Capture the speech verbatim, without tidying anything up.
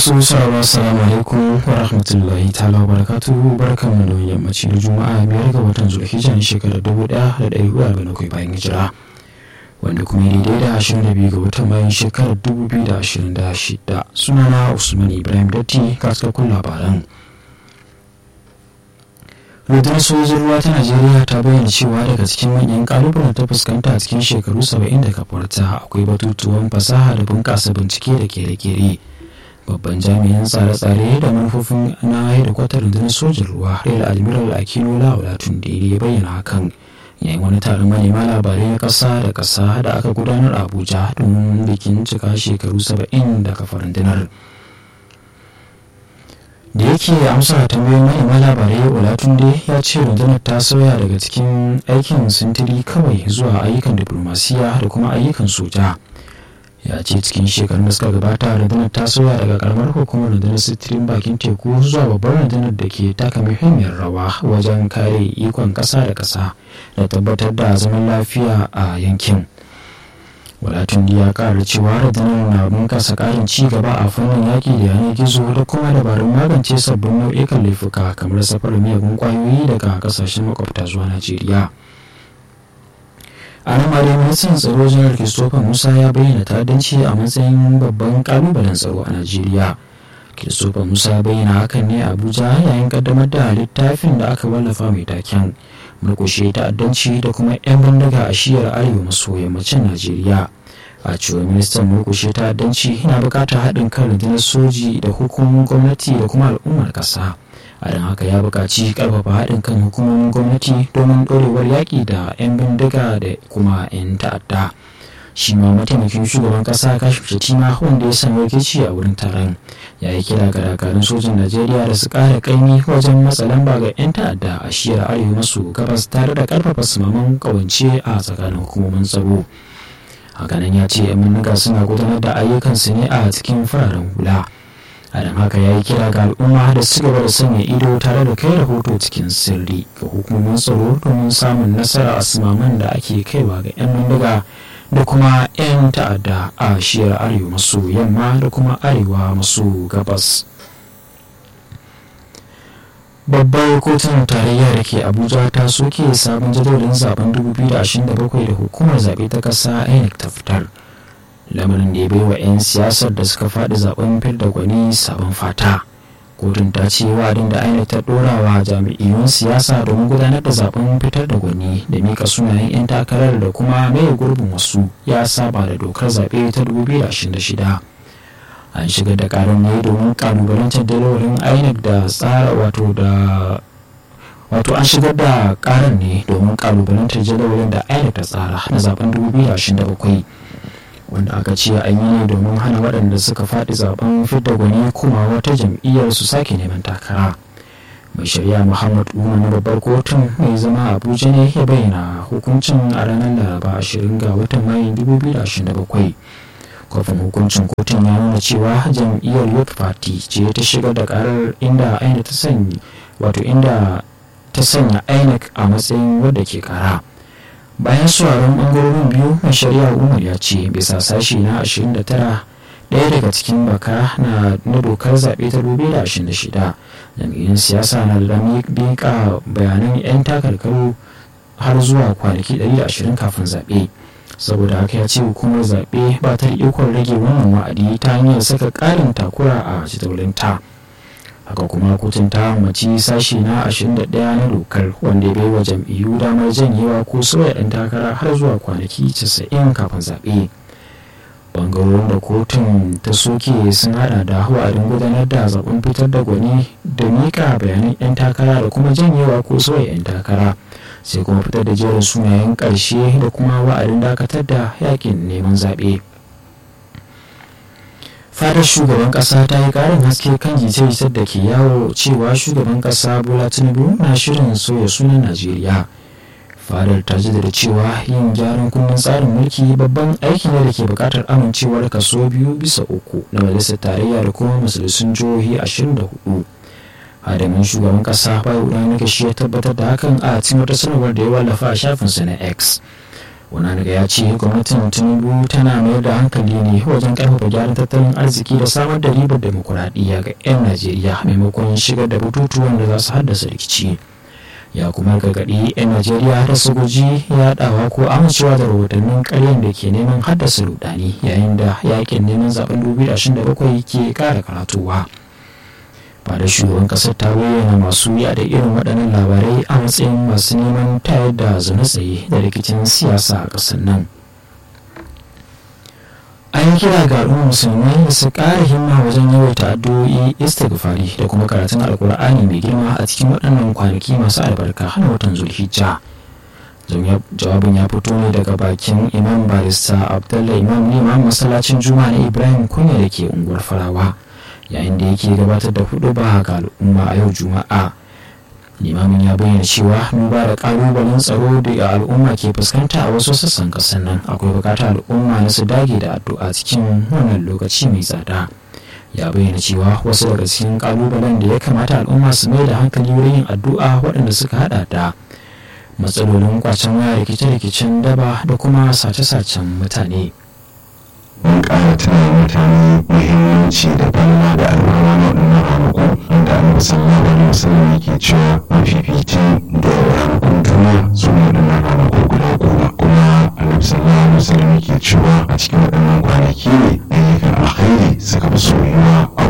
Sun sauraro assalamu alaikum wa rahmatullahi ta'ala wa barakatuhu. Barkanmu da yammaci na Juma'a biyar ga watan Zulhijja na shekarar dubu ɗaya da ɗari huɗu da arba'in da bakwai bayan hijira, wanda kuma ya daidai da ashirin da biyu ga watan Mayun shekarar dubu biyu da ashirin da shida. Sunana Usman Ibrahim Datti, kaskakun labaran. Rundunar sojojin ruwa ta Najeriya ta bayyana cewa daga cikin manyan kalubalen ta fuskanta a cikin shekaru saba'in da kafuwarta akwai batutuwan fasaha da bunƙasa bincike da kere-kere. Babban jami'in tsare-tsare da manufofin na hedikwatar rundunar sojin ruwa Rear Admiral Akinola Olatunde ya bayyana hakan yayin wani taron manema labarai na ƙasa da ƙasa da aka gudanar a Abuja domin bikin cika shekaru saba'in da kafa rundunar. Da yake amsa tambayoyin manema labarai, Olatunde ya ce rundunar ta sauya daga cikin aikin sintiri kawai zuwa ayyukan diplomasiya da kuma ayyukan soja. Ya ce cikin shekarun da suka gabata rundunar ta sauya daga karamar hukumar rundunar sintirin bakin teku zuwa babbar rundunar da ke taka muhimmiyar rawa wajen kare ikon ƙasa da ƙasa da tabbatar da zaman lafiya a yankin. Olatunde ya ƙara cewa rundunar na bunƙasa ƙarin ci gaba a fannin yaƙi da yanar gizo da kuma dabarun magance sabbin nau'ikan laifuka kamar safarar miyagun ƙwayoyi daga ƙasashen makwabta zuwa Najeriya. A nan dai ministan tsaro janar Christopher Musa ya bayyana ta'addanci a matsayin babban kalubalen tsaro a Najeriya. Christopher Musa ya bayyana hakan ne a Abuja yayin kaddamar da littafin da aka wallafa mai taken murƙushe ta'addanci da kuma 'yan bindiga a shiyar arewa maso yammacin Najeriya. A cewar ministan, murƙushe ta'addanci yana buƙatar haɗin kan rundunar soji da hukumomin gwamnati da kuma al'ummar ƙasa. A don haka ya buƙaci ƙarfafa haɗin kan hukumomin gwamnati domin ɗorewar yaƙi da 'yan bindiga da kuma 'yan ta'adda. Shi ma mataimakin shugaban ƙasa Kashim Shettima, wanda ya sami wakilci a wurin taron, ya yi kira ga dakarun sojin Najeriya da su ƙara ƙaimi wajen matsa lamba ga 'yan ta'adda a shiyar arewa maso gabas tare da ƙarfafa sumaman ƙawance a tsakanin hukumomin tsaro. Hakanan ya ce 'yan bindiga suna gudanar da ayyukansu ne a cikin fararen hula. A don haka ya yi kira ga al'umma da su gaba da sanya ido tare da kai rahoto cikin sirri ga hukumomin tsaro domin samun nasara a sumaman da ake kaiwa ga 'yan bindiga da kuma 'yan ta'adda a shiyar arewa maso yamma da kuma arewa maso gabas. Babbar kotun tarayya da ke Abuja ta soke sabon jadawalin zaben dubu biyu da ashirin da bakwai da hukumar zaɓe ta ƙasa I N E C ta fitar. Lamarin da ya bai wa 'yan siyasar da suka faɗi zaben fidda gwani sabon fata. Kotun ta ce wa'adin da I N E C ta ɗora wa jami'an siyasa domin gudanar da zaben fitar da gwani da mika sunayen 'yan takarar da kuma maye gurbin wasu ya saba da dokar zaɓe ta dubu biyu da ashirin da shida. An shigar da ƙarar ne domin ƙalubalantar dalolin I N E C da tsara wato da wato an shigar da ƙarar ne domin ƙalubalantar jadawalin da I N E C ta tsara na zaben dubu biyu da ashirin da bakwai. Wanda aka ce an yi ne domin hana waɗanda suka faɗi zaben fidda gwani kuma wata jam'iyyar su sake neman takara. Mai shari'a Muhammad Umar na babbar kotun mai zama Abuja ne ya bayyana hukuncin a ranar Laraba ashirin ga watan Mayu dubu biyu da ashirin da bakwai. Kofin hukuncin kotun ya nuna cewa jam'iyyar Youth Party ce ta shigar da karar inda I N E C ta sanya wato inda ta sanya I N E C a matsayin wadda ke kara. Bayan sauraron bangarorin biyu, mai shari'a Umar ya ce bisa sashi na ashirin da tara ɗaya daga cikin baka na dokar zaɓe ta dubu biyu da ashirin da shida, jam'iyyun siyasa na da miƙa bayanan 'yan takarkaru har zuwa kwanaki ɗari da ashirin kafin zaɓe. Saboda haka ya ce hukumar zaɓe ba ta da ikon rage wannan wa'adi ta hanyar saka ƙarin takura a jadawalinta. Haka kuma kotun ta maci sashi na ashirin da ɗaya na dokar wanda ya baiwa jam'iyyu damar janyewa ko sauya ɗan takara har zuwa kwanaki casa'in kafin zaɓe. Bangarorin da kotun ta soke sun hada da wa'adin gudanar da zaben fitar da gwani da miƙa bayanan 'yan takara da kuma janyewa ko sauya 'yan takara, sai kuma fitar da jerin sunayen ƙarshe da kuma wa'adin dakatar da yakin neman zaɓe. Fadar shugaban kasa ta yi karin haske kan jita-jitar da ke yawo cewa shugaban kasa Bola Tinubu na shirin sauya sunan Najeriya. Fadar ta jaddada cewa yin gyaran kundin tsarin mulki babban aiki ne da ke bukatar amincewar kaso biyu bisa uku na majalisar tarayya da kuma majalisun jihohi ashirin da hudu. Adamin shugaban kasa Bayo Onanuga shi ya tabbatar da hakan a cikin wata sanarwar da ya wallafa a shafinsa na X. Onanuga ya ce gwamnatin Tinubu tana mayar da hankali ne wajen karfafa gyaran tattalin arziki da samar da ribar demokuraɗiyya ga 'yan Najeriya maimakon shigar da batutuwan da za su haddasa rikici. Ya kuma gargaɗi 'yan Najeriya da su guji yaɗawa ko amincewa da rahotannin ƙaryar da ke neman haddasa rudani yayin da yakin neman zaben dubu biyu da ashirin da bakwai ke ƙara karatuwa. Fadar shugaban ƙasar ta bayyana masu yada irin waɗannan labarai a matsayin masu neman tayar da zaune tsaye da rikicin siyasa a ƙasar nan. An yi kira ga al'ummar musulmai da su ƙara himma wajen yawaita addu'o'i, istighfari da kuma karatun alkur'ani mai girma a cikin waɗannan kwanaki masu albarka na watan Zulhijja. Jawabin ya fito ne daga bakin Imam Barista Abdullahi Imam Liman masallacin Juma'a na Ibrahim Kunya da ke unguwar Farawa, yayin da yake gabatar da huɗuba ga al'umma a yau Juma'a. Limamin ya bayyana cewa duba da ƙalubalen tsaro da al'umma ke fuskanta a wasu sassan ƙasar nan, akwai buƙatar al'umma na su dage da addu'a cikin wannan lokaci mai tsada. Ya bayyana cewa wasu daga cikin ƙalubalen da ya kamata al'umma su mai da hankali wurin yin addu'a waɗanda suka haɗa da matsalolin kwacen waya, rikice-rikicen daba da kuma sace-sacen mutane. mun ƙara tunanin mutane muhimmanci da falala da albarma na waɗannan ranaku wanda annabi sallallahu alaihi wasallam yake cewa mafificin da ranakun duniya su ne waɗannan ranaku guda goma, kuma annabi sallallahu alaihi wasallam yake cewa a cikin waɗannan kwanaki ne ayyukan alkhairi suka fi soyuwa